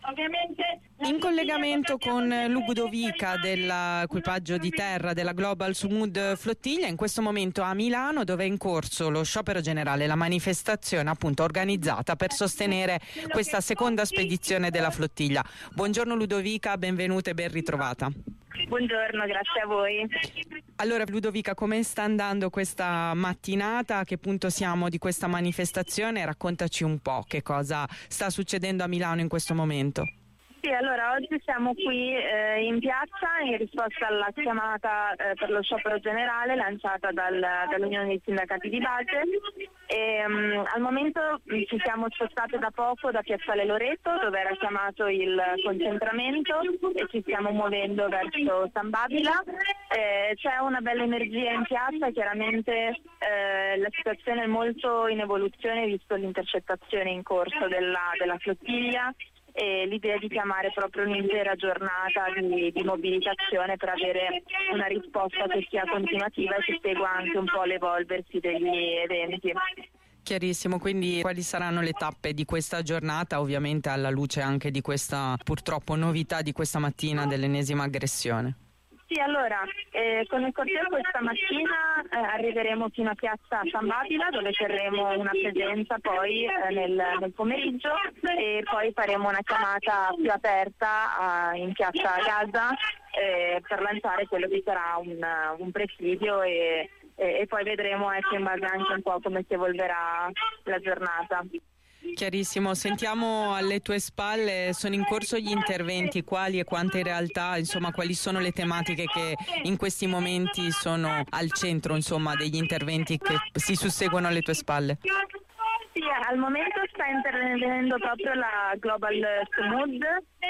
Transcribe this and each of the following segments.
In collegamento con Ludovica dell'equipaggio di terra della Global Sumud Flottiglia, in questo momento a Milano, dove è in corso lo sciopero generale, la manifestazione appunto organizzata per sostenere questa seconda spedizione della flottiglia. Buongiorno Ludovica, benvenuta e ben ritrovata. Buongiorno, grazie a voi. Allora Ludovica, come sta andando questa mattinata? A che punto siamo di questa manifestazione? Raccontaci un po' che cosa sta succedendo a Milano in questo momento. Sì, allora oggi siamo qui in piazza in risposta alla chiamata per lo sciopero generale lanciata dall'Unione dei Sindacati di Base e al momento ci siamo spostate da poco da Piazzale Loreto, dove era chiamato il concentramento, e ci stiamo muovendo verso San Babila. C'è una bella energia in piazza, chiaramente la situazione è molto in evoluzione visto l'intercettazione in corso della flottiglia. E l'idea di chiamare proprio un'intera giornata di mobilitazione per avere una risposta che sia continuativa e che segua anche un po' l'evolversi degli eventi. Chiarissimo, quindi quali saranno le tappe di questa giornata, ovviamente alla luce anche di questa purtroppo novità di questa mattina dell'ennesima aggressione? Sì, allora, con il corteo questa mattina arriveremo fino a piazza San Babila, dove terremo una presenza poi nel pomeriggio, e poi faremo una chiamata più aperta in piazza Gaza per lanciare quello che sarà un presidio e poi vedremo in base anche un po' come si evolverà la giornata. Chiarissimo, sentiamo alle tue spalle, sono in corso gli interventi, quali e quante in realtà, insomma, quali sono le tematiche che in questi momenti sono al centro, insomma, degli interventi che si susseguono alle tue spalle? Sì, al momento sta intervenendo proprio la Global Sumud,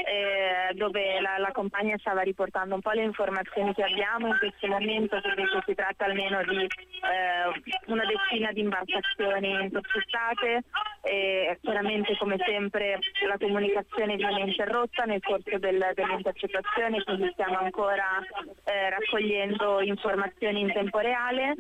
dove la compagnia stava riportando un po' le informazioni che abbiamo in questo momento, perché si tratta almeno di una decina di imbarcazioni intercettate. Chiaramente, come sempre, la comunicazione viene interrotta nel corso dell'intercettazione, quindi stiamo ancora raccogliendo informazioni in tempo reale.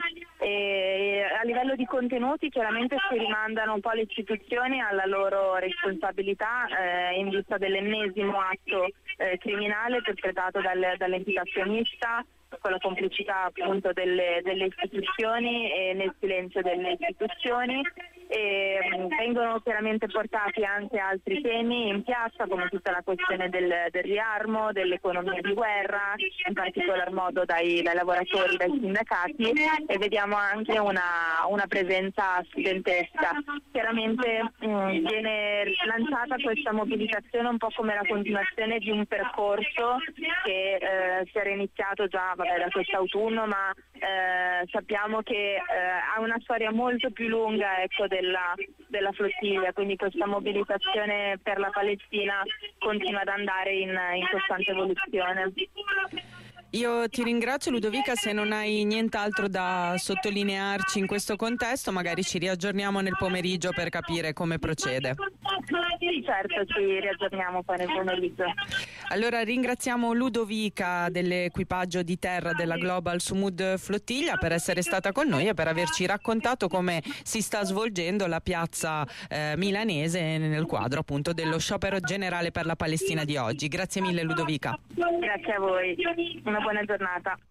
A livello di contenuti chiaramente si rimandano un po' le istituzioni alla loro responsabilità in vista dell'ennesimo atto criminale perpetrato dall'entità sionista, con la complicità appunto delle istituzioni e nel silenzio delle istituzioni. Vengono chiaramente portati anche altri temi in piazza, come tutta la questione del riarmo, dell'economia di guerra, in particolar modo dai lavoratori, dai sindacati, e vediamo anche una presenza studentesca. Chiaramente viene lanciata questa mobilitazione un po' come la continuazione di un percorso che si era iniziato già da quest'autunno, ma sappiamo che ha una storia molto più lunga della flottiglia, quindi questa mobilitazione per la Palestina continua ad andare in costante evoluzione. Io ti ringrazio Ludovica, se non hai nient'altro da sottolinearci in questo contesto magari ci riaggiorniamo nel pomeriggio per capire come procede. Sì, certo, ci riaggiorniamo poi nel pomeriggio. Allora ringraziamo Ludovica dell'equipaggio di terra della Global Sumud Flottiglia per essere stata con noi e per averci raccontato come si sta svolgendo la piazza milanese nel quadro appunto dello sciopero generale per la Palestina di oggi. Grazie mille Ludovica. Grazie a voi, una buona giornata.